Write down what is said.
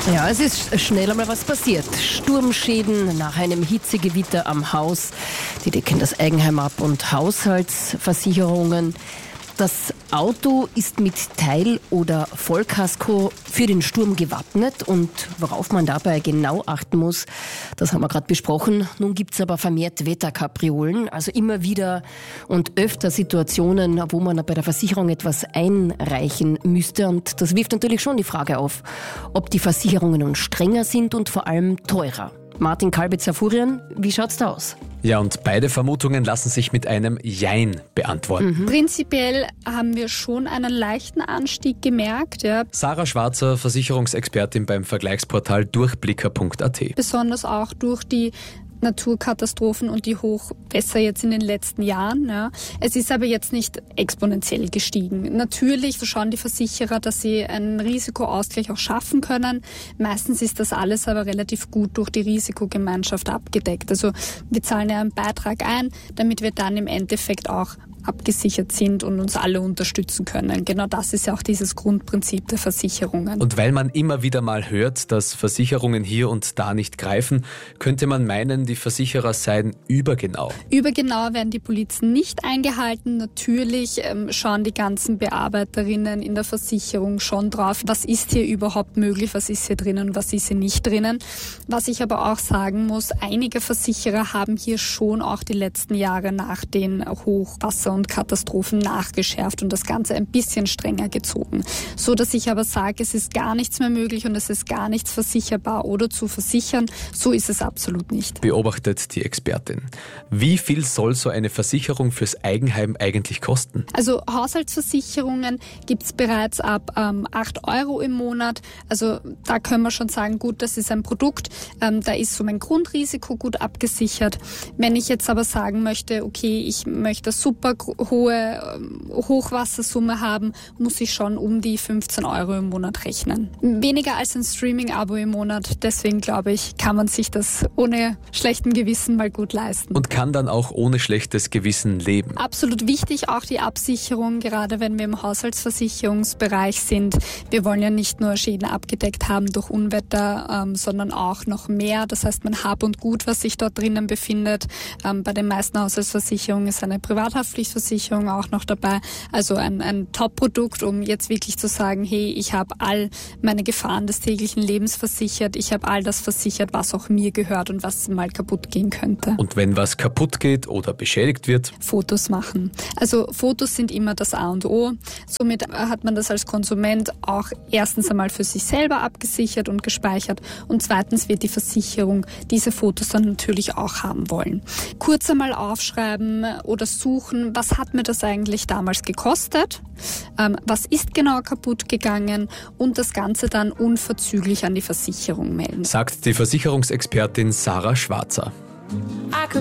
Ja, es ist schnell einmal was passiert. Sturmschäden nach einem Hitzegewitter am Haus. Die decken das Eigenheim ab und Haushaltsversicherungen. Das Auto ist mit Teil- oder Vollkasko für den Sturm gewappnet und worauf man dabei genau achten muss, das haben wir gerade besprochen. Nun gibt's aber vermehrt Wetterkapriolen, also immer wieder und öfter Situationen, wo man bei der Versicherung etwas einreichen müsste. Und das wirft natürlich schon die Frage auf, ob die Versicherungen nun strenger sind und vor allem teurer. Martin Kalbitzer-Furian, wie schaut's da aus? Ja, und beide Vermutungen lassen sich mit einem Jein beantworten. Prinzipiell haben wir schon einen leichten Anstieg gemerkt. Ja. Sarah Schwarzer, Versicherungsexpertin beim Vergleichsportal Durchblicker.at. Besonders auch durch die Naturkatastrophen und die Hochwässer jetzt in den letzten Jahren. Ja. Es ist aber jetzt nicht exponentiell gestiegen. Natürlich schauen die Versicherer, dass sie einen Risikoausgleich auch schaffen können. Meistens ist das alles aber relativ gut durch die Risikogemeinschaft abgedeckt. Also wir zahlen ja einen Beitrag ein, damit wir dann im Endeffekt auch abgesichert sind und uns alle unterstützen können. Genau das ist ja auch dieses Grundprinzip der Versicherungen. Und weil man immer wieder mal hört, dass Versicherungen hier und da nicht greifen, könnte man meinen, die Versicherer seien übergenau. Übergenau werden die Polizen nicht eingehalten. Natürlich schauen die ganzen Bearbeiterinnen in der Versicherung schon drauf, was ist hier überhaupt möglich, was ist hier drinnen und was ist hier nicht drinnen. Was ich aber auch sagen muss, einige Versicherer haben hier schon auch die letzten Jahre nach den Hochwasser und Katastrophen nachgeschärft und das Ganze ein bisschen strenger gezogen. So dass ich aber sage, es ist gar nichts mehr möglich und es ist gar nichts versicherbar oder zu versichern. So ist es absolut nicht. Beobachtet die Expertin. Wie viel soll so eine Versicherung fürs Eigenheim eigentlich kosten? Also Haushaltsversicherungen gibt es bereits ab 8 € im Monat. Also da können wir schon sagen, gut, das ist ein Produkt. Da ist so mein Grundrisiko gut abgesichert. Wenn ich jetzt aber sagen möchte, okay, ich möchte super hohe Hochwassersumme haben, muss ich schon um die 15 € im Monat rechnen. Weniger als ein Streaming-Abo im Monat. Deswegen glaube ich, kann man sich das ohne schlechtem Gewissen mal gut leisten. Und kann dann auch ohne schlechtes Gewissen leben. Absolut wichtig, auch die Absicherung, gerade wenn wir im Haushaltsversicherungsbereich sind. Wir wollen ja nicht nur Schäden abgedeckt haben durch Unwetter, sondern auch noch mehr. Das heißt, mein Hab und Gut, was sich dort drinnen befindet. Bei den meisten Haushaltsversicherungen ist eine Privathaftpflichtversicherung auch noch dabei. Also ein Top-Produkt, um jetzt wirklich zu sagen, hey, ich habe all meine Gefahren des täglichen Lebens versichert. Ich habe all das versichert, was auch mir gehört und was mal kaputt gehen könnte. Und wenn was kaputt geht oder beschädigt wird? Fotos machen. Also Fotos sind immer das A und O. Somit hat man das als Konsument auch erstens einmal für sich selber abgesichert und gespeichert und zweitens wird die Versicherung diese Fotos dann natürlich auch haben wollen. Kurz einmal aufschreiben oder suchen, was hat mir das eigentlich damals gekostet? Was ist genau kaputt gegangen? Und das Ganze dann unverzüglich an die Versicherung melden. Sagt die Versicherungsexpertin Sarah Schwarzer.